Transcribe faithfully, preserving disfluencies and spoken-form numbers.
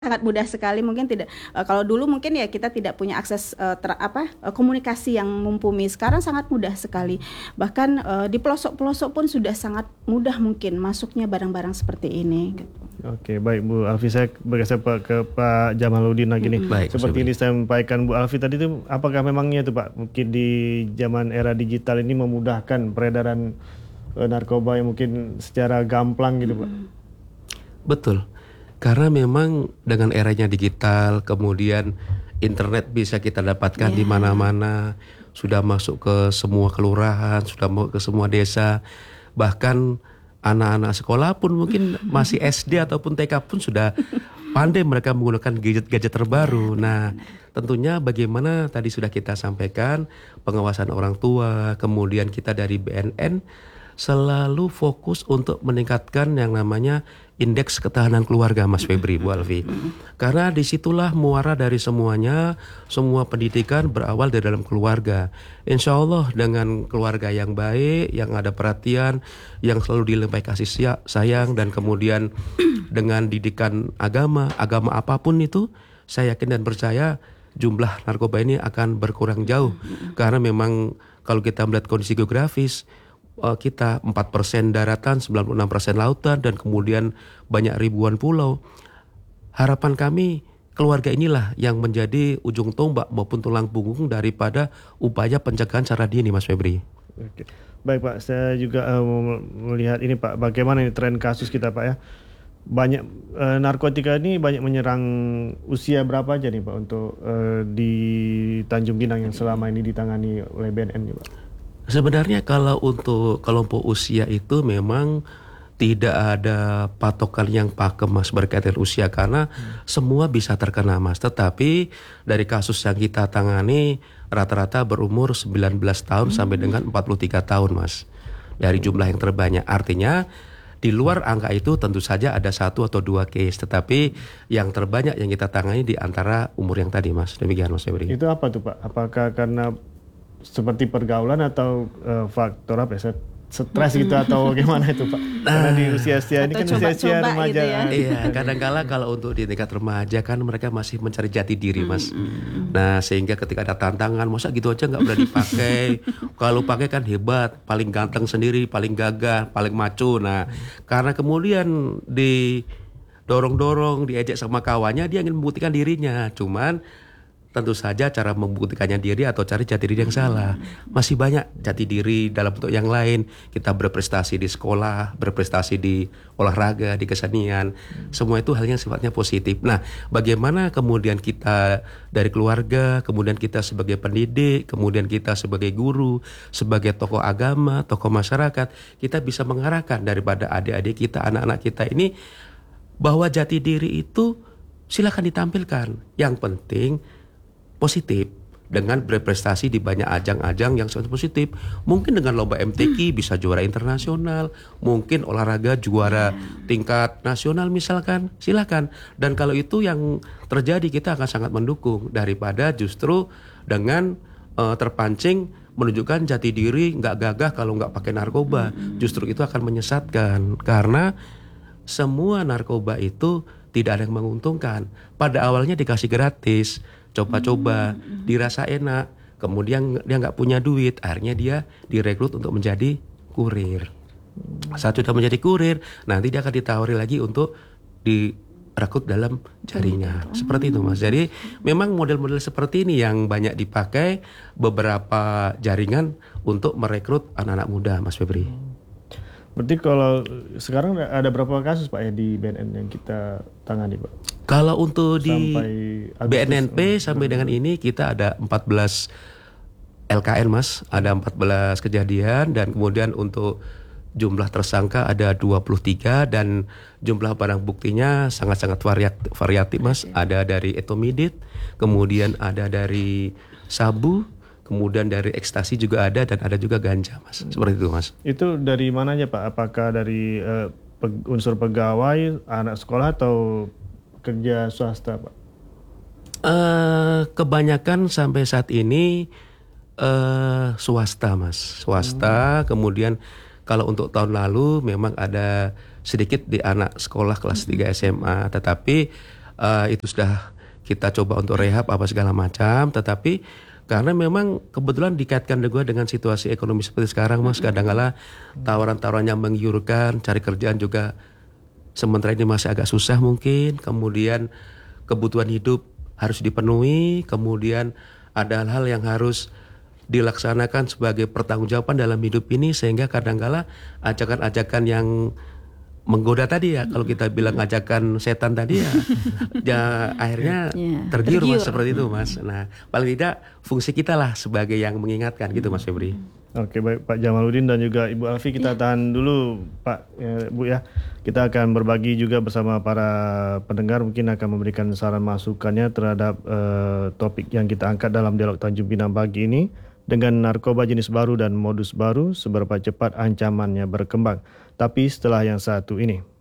sangat mudah sekali mungkin tidak uh, kalau dulu mungkin ya kita tidak punya akses uh, ter, apa uh, komunikasi yang mumpuni. Sekarang sangat mudah sekali, bahkan uh, di pelosok-pelosok pun sudah sangat mudah mungkin masuknya barang-barang seperti ini gitu. Oke, baik Bu Alfi, saya bergeser Pak ke Pak Jamaluddin lagi nih. Mm-hmm. Baik, seperti ini saya sampaikan Bu Alfi tadi itu, apakah memangnya itu Pak mungkin di zaman era digital ini memudahkan peredaran uh, narkoba yang mungkin secara gamblang gitu Pak? Betul. Karena memang dengan eranya digital, kemudian internet bisa kita dapatkan yeah. di mana-mana, sudah masuk ke semua kelurahan, sudah masuk ke semua desa, bahkan anak-anak sekolah pun mungkin masih S D ataupun T K pun sudah pandai mereka menggunakan gadget-gadget terbaru. Nah, tentunya bagaimana tadi sudah kita sampaikan, pengawasan orang tua, kemudian kita dari B N N selalu fokus untuk meningkatkan yang namanya indeks ketahanan keluarga, Mas Febri, Bu Alfi. Karena disitulah muara dari semuanya, semua pendidikan berawal dari dalam keluarga. Insya Allah dengan keluarga yang baik, yang ada perhatian, yang selalu dilimpahi kasih sayang, dan kemudian dengan didikan agama, agama apapun itu, saya yakin dan percaya jumlah narkoba ini akan berkurang jauh. Karena memang kalau kita melihat kondisi geografis, kita empat persen daratan, sembilan puluh enam persen lautan, dan kemudian banyak ribuan pulau. Harapan kami keluarga inilah yang menjadi ujung tombak maupun tulang punggung daripada upaya pencegahan secara dini, Mas Febri. Oke. Baik Pak, saya juga uh, melihat ini Pak, bagaimana ini tren kasus kita Pak ya. Banyak uh, narkotika ini banyak menyerang usia berapa aja nih Pak untuk uh, di Tanjung Pinang yang selama ini ditangani oleh B N N nih Pak? Sebenarnya kalau untuk kelompok usia itu memang tidak ada patokan yang pakem, Mas, berkaitan usia, karena hmm. semua bisa terkena, Mas. Tetapi dari kasus yang kita tangani rata-rata berumur sembilan belas tahun hmm. sampai dengan empat puluh tiga tahun, Mas. Dari jumlah yang terbanyak. Artinya di luar angka itu tentu saja ada satu atau dua case, tetapi yang terbanyak yang kita tangani di antara umur yang tadi, Mas. Demikian, Mas Febri. Itu apa tuh Pak? Apakah karena seperti pergaulan atau uh, faktor apa ya, stres gitu atau bagaimana itu Pak? Karena di usia-usia ini kan usia-usia remaja. Gitu ya? Iya, kadang-kala kalau untuk di tingkat remaja kan mereka masih mencari jati diri, Mas. Mm-hmm. Nah, sehingga ketika ada tantangan, masa gitu aja nggak berani pakai. Kalau pakai kan hebat, paling ganteng sendiri, paling gagah, paling maco. Nah, karena kemudian didorong-dorong, diejek sama kawannya, dia ingin membuktikan dirinya. Cuman tentu saja cara membuktikannya diri atau cari jati diri yang salah. Masih banyak jati diri dalam bentuk yang lain. Kita berprestasi di sekolah, berprestasi di olahraga, di kesenian. Semua itu hal yang sifatnya positif. Nah, bagaimana kemudian kita dari keluarga, kemudian kita sebagai pendidik, kemudian kita sebagai guru, sebagai tokoh agama, tokoh masyarakat, kita bisa mengarahkan daripada adik-adik kita, anak-anak kita ini, bahwa jati diri itu silakan ditampilkan. Yang penting positif, dengan berprestasi di banyak ajang-ajang yang sangat positif. Mungkin dengan lomba M T Q bisa juara internasional, mungkin olahraga juara tingkat nasional misalkan, silakan. Dan kalau itu yang terjadi, kita akan sangat mendukung daripada justru dengan uh, terpancing menunjukkan jati diri, nggak gagah kalau nggak pakai narkoba. Justru itu akan menyesatkan, karena semua narkoba itu tidak ada yang menguntungkan. Pada awalnya dikasih gratis, coba-coba, hmm. dirasa enak, kemudian dia nggak punya duit, akhirnya dia direkrut untuk menjadi kurir. Saat sudah menjadi kurir, nanti dia akan ditawari lagi untuk direkrut dalam jaringan. Hmm. Seperti itu, Mas. Jadi memang model-model seperti ini yang banyak dipakai beberapa jaringan untuk merekrut anak-anak muda, Mas Febri. Berarti kalau sekarang ada berapa kasus Pak ya di B N N yang kita tangani Pak? Kalau untuk di B N N P sampai hmm. dengan ini kita ada empat belas L K N, Mas. Ada empat belas kejadian, dan kemudian untuk jumlah tersangka ada dua puluh tiga, dan jumlah barang buktinya sangat-sangat variatif, variatif Mas. Ada dari etomidit, kemudian ada dari sabu, kemudian dari ekstasi juga ada, dan ada juga ganja, Mas. Seperti itu, Mas. Itu dari mananya Pak? Apakah dari uh, pe- unsur pegawai, anak sekolah, atau kerja swasta Pak? Uh, kebanyakan sampai saat ini uh, swasta, Mas. Swasta, hmm. kemudian kalau untuk tahun lalu memang ada sedikit di anak sekolah kelas tiga S M A, tetapi uh, itu sudah kita coba untuk rehab apa segala macam, tetapi karena memang kebetulan dikaitkan juga dengan situasi ekonomi seperti sekarang Mas, kadang-kala tawaran-tawaran yang menggiurkan, cari kerjaan juga sementara ini masih agak susah mungkin, kemudian kebutuhan hidup harus dipenuhi, kemudian ada hal-hal yang harus dilaksanakan sebagai pertanggungjawaban dalam hidup ini, sehingga kadang-kala ajakan-ajakan yang menggoda tadi ya, kalau kita bilang ajakan setan tadi ya, ya akhirnya Ya, tergiur Mas tergiur. seperti itu Mas. Nah paling tidak fungsi kita lah sebagai yang mengingatkan gitu Mas Febri. Oke, baik Pak Jamaludin dan juga Ibu Alfi, kita tahan dulu Pak, ya, Bu ya. Kita akan berbagi juga bersama para pendengar, mungkin akan memberikan saran masukannya terhadap uh, topik yang kita angkat dalam dialog Tanjung Pinang pagi ini. Dengan narkoba jenis baru dan modus baru, seberapa cepat ancamannya berkembang. Tapi setelah yang satu ini.